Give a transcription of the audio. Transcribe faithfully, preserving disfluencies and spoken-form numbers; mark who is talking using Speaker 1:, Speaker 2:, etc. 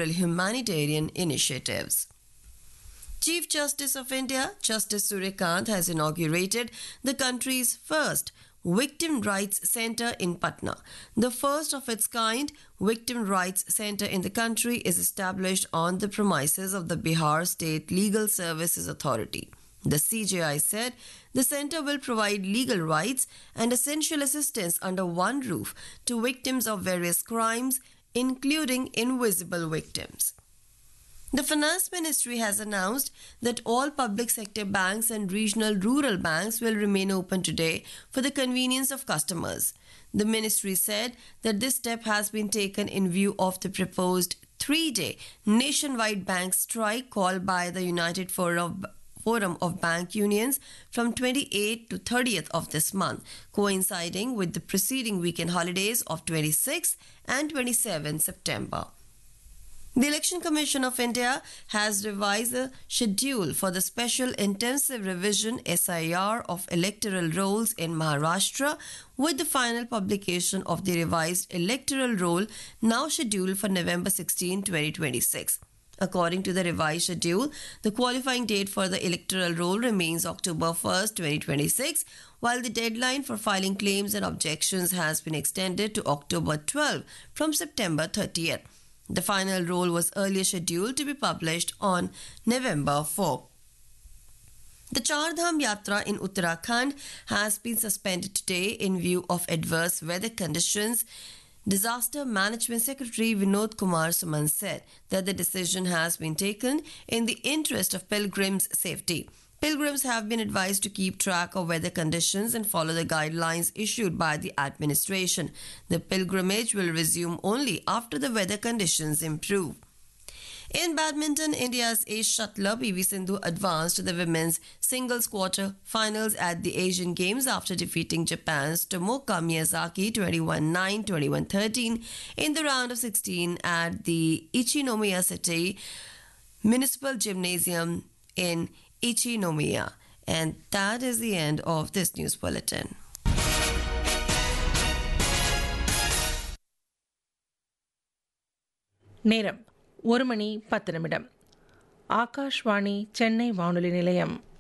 Speaker 1: several humanitarian initiatives. Chief Justice of India, Justice Suryakant, has inaugurated the country's first Victim Rights Centre in Patna. The first of its kind Victim Rights Centre in the country is established on the premises of the Bihar State Legal Services Authority. The C J I said the centre will provide legal rights and essential assistance under one roof to victims of various crimes, including invisible victims. The Finance Ministry has announced that all public sector banks and regional rural banks will remain open today for the convenience of customers. The ministry said that this step has been taken in view of the proposed three-day nationwide bank strike called by the United Forum Forum of Bank Unions from twenty-eighth to thirtieth of this month, coinciding with the preceding weekend holidays of twenty-sixth and twenty-seventh September. The Election Commission of India has revised the schedule for the Special Intensive Revision S I R of electoral rolls in Maharashtra, with the final publication of the revised electoral roll now scheduled for November sixteenth, twenty twenty-six. According to the revised schedule, the qualifying date for the electoral roll remains October first, twenty twenty-six, while the deadline for filing claims and objections has been extended to October twelfth from September thirtieth. The final roll was earlier scheduled to be published on November fourth. The Char Dham Yatra in Uttarakhand has been suspended today in view of adverse weather conditions. Disaster Management Secretary Vinod Kumar Suman said that the decision has been taken in the interest of pilgrims' safety. Pilgrims have been advised to keep track of weather conditions and follow the guidelines issued by the administration. The pilgrimage will resume only after the weather conditions improve. In badminton, India's ace shuttler P V Sindhu advanced to the women's singles quarter finals at the Asian Games after defeating Japan's Tomoka Miyazaki twenty-one nine, twenty-one thirteen in the round of sixteen at the Ichinomiya City Municipal Gymnasium in Ichinomiya. And that is the end of this news bulletin.
Speaker 2: நேரம் ஒரு மணி பத்து நிமிடம். ஆகாஷ்வாணி சென்னை வானொலி நிலையம்.